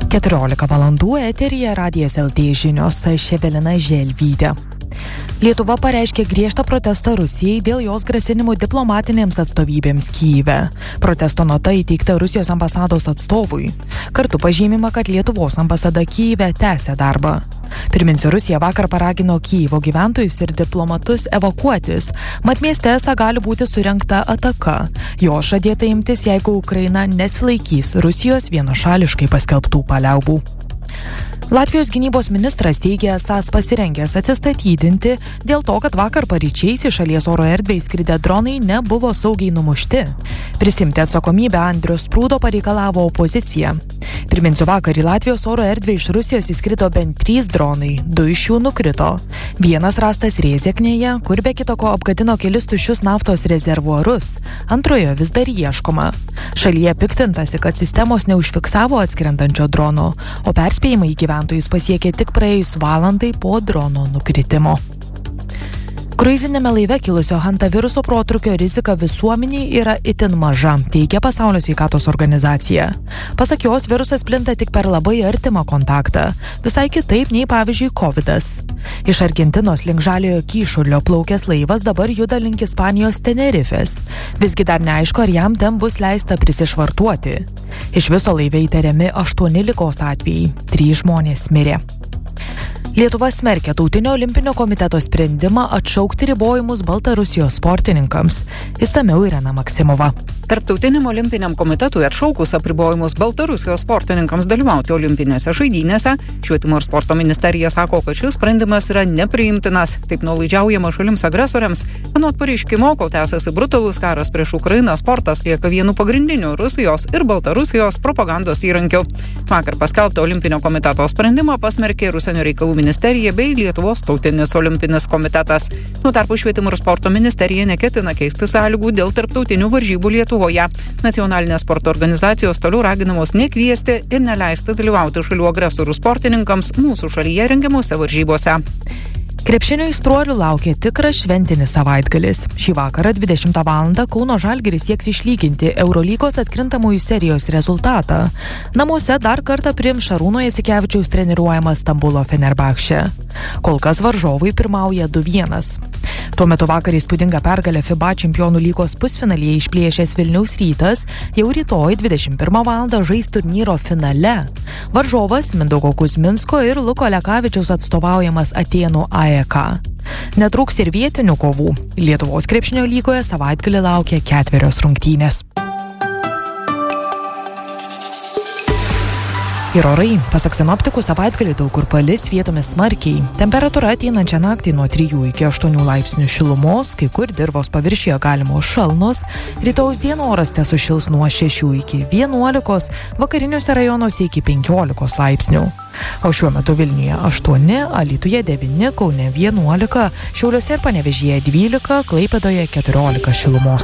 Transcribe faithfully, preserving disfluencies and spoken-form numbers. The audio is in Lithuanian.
keturiolika valandų eteryje Radijas L T žinios, aš Evelina Želvytė. Lietuva pareiškė griežtą protestą Rusijai dėl jos grasinimų diplomatinėms atstovybėms Kyjive. Protesto nota įteikta Rusijos ambasados atstovui. Kartu pažymima, kad Lietuvos ambasada Kyjive tęsia darbą. Priminsiu, Rusija vakar paragino Kyjivo gyventojus ir diplomatus evakuotis, mat mieste esą gali būti surengta ataka. Jo žadėta imtis, jeigu Ukraina nesilaikys Rusijos vienašališkai paskelbtų paliaubų. Latvijos gynybos ministras teigia esąs pasirengęs atsistatydinti dėl to, kad vakar paryčiais į šalies oro erdvę įskridę dronai nebuvo saugiai numušti. Prisimti atsakomybę Andrius Prūdo pareikalavo opozicija. Priminsiu, vakar į Latvijos oro erdvę iš Rusijos įskrido bent trys dronai, du iš jų nukrito. Vienas rastas Rėzeknėje, kur be kito ko apgadino kelis tuščius naftos rezervuarus. Antrojo vis dar ieškoma. Šalyje piktintasi, kad sistemos neužfiksavo atskrendančio drono, o perspėjimai gyventojus pasiekė tik praėjus valandai po drono nukritimo. Kruizinėme laive kilusio hantaviruso protrūkio rizika visuomeniai yra itin maža, teigia Pasaulio sveikatos organizacija. Pasak jos, virusas plinta tik per labai artimą kontaktą, visai kitaip nei pavyzdžiui kovidas. Iš Argentinos link Žaliojo Kyšulio plaukęs laivas dabar juda link Ispanijos Tenerifės. Visgi dar neaišku, ar jam ten bus leista prisišvartuoti. Iš viso laive įtariami aštuoni ligos atvejai, trys žmonės mirė. Lietuva smerkia Tautinio olimpinio komiteto sprendimą atšaukti ribojimus Baltarusijos sportininkams. Išsamiau Irena Maksimova. Tarptautiniam olimpiniam komitetui atšaukus apribojimus Baltarusijos sportininkams dalyvauti olimpinėse žaidynėse, Švietimo ir sporto ministerija sako, kad šis sprendimas yra nepriimtinas. Taip nuolaidžiaujama šalims agresoriams. Anot pareiškimo, kol tęsiasi brutalus karas prieš Ukrainą, sportas lieka vienu pagrindiniu Rusijos ir Baltarusijos propagandos įrankiu. Vakar paskelbtą olimpinio komiteto sprendimą pasmerkė ir Užsienio reikalų ministerija bei Lietuvos tautinis olimpinis komitetas. Nuo tarpu Švietimo ir sporto ministerija neketina keisti sąlygų dėl tarptautinių varžybų Lietuvoje. Nacionalinės sporto organizacijos toliau raginamos nekviesti ir neleisti dalyvauti šalių agresorių sportininkams mūsų šalyje rengiamose varžybose. Krepšinio aistruolių laukia tikras šventinis savaitgalis. Šį vakarą dvidešimtą valandą Kauno Žalgiris sieks išlyginti Eurolygos atkrintamųjų serijos rezultatą. Namuose dar kartą priims Šarūno Jasikevičiaus treniruojama Stambulo Fenerbahče. Kol kas varžovai pirmauja du vienas. Tuo metu vakar įspūdingą pergalę FIBA čempionų lygos pusfinalyje išplėšęs Vilniaus Rytas jau rytoj dvidešimt pirmą valandą žais turnyro finale. Varžovas Mindaugo Kuzminsko ir Luko Lekavičiaus atstovaujamas Atėnų A E K. Netrūks ir vietinių kovų. Lietuvos krepšinio lygoje savaitgalį laukia ketverios rungtynės. Ir orai. Pasak sinoptikų, savaitgalį daug kur palis, vietomis smarkiai. Temperatūra ateinančią naktį nuo trijų iki aštuonių laipsnių šilumos, kai kur dirvos paviršiuje galimos šalnos. Rytojaus dieną oras tesušils nuo šešių iki vienuolikos, vakariniuose rajonuose iki penkiolikos laipsnių. O šiuo metu Vilniuje aštuoni, Alytuje devyni, Kaune vienuolika, Šiauliuose ir Panevėžyje dvylika, Klaipėdoje keturiolika šilumos.